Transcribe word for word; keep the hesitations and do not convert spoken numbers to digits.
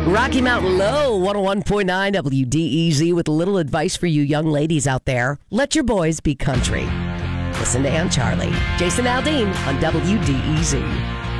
Rocky Mountain Low, one oh one point nine W D E Z with a little advice for you young ladies out there. Let your boys be country. Listen to Aunt Charlie. Jason Aldean on W D E Z.